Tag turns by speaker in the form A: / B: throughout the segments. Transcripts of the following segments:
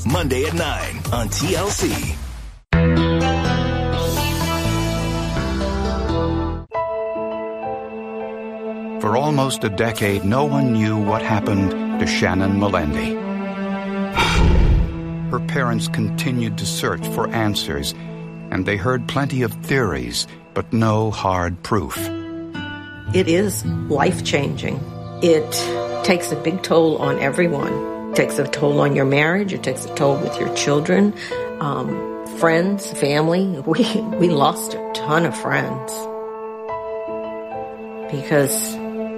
A: Monday at 9 on TLC.
B: For almost a decade, no one knew what happened to Shannon Melendi. Her parents continued to search for answers, and they heard plenty of theories, but no hard proof.
C: It is life-changing. It takes a big toll on everyone. It takes a toll on your marriage. It takes a toll with your children, friends, family. We lost a ton of friends because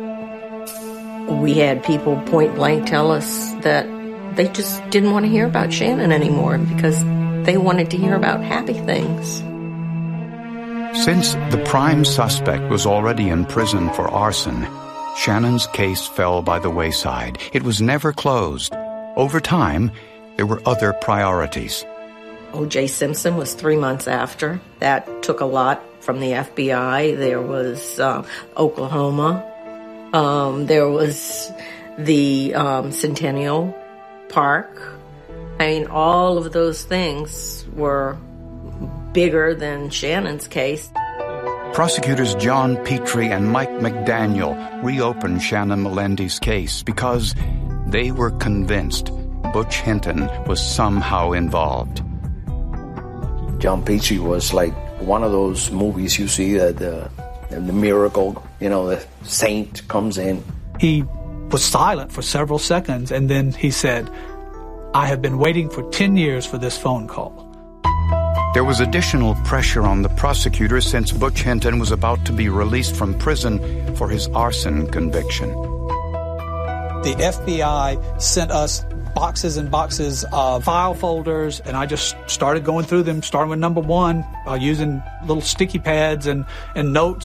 C: we had people point blank tell us that they just didn't want to hear about Shannon anymore because they wanted to hear about happy things.
B: Since the prime suspect was already in prison for arson, Shannon's case fell by the wayside. It was never closed. Over time, there were other priorities.
C: O.J. Simpson was 3 months after. That took a lot from the FBI. There was Oklahoma. There was the Centennial Park. I mean, all of those things were bigger than Shannon's case.
B: Prosecutors John Petrie and Mike McDaniel reopened Shannon Melendi's case because they were convinced Butch Hinton was somehow involved.
D: John Petrie was like one of those movies you see that the miracle, the saint comes in.
E: He was silent for several seconds, and then he said, "I have been waiting for 10 years for this phone call."
B: There was additional pressure on the prosecutor since Butch Hinton was about to be released from prison for his arson conviction.
E: The FBI sent us boxes and boxes of file folders, and I just started going through them, starting with number one, using little sticky pads and notes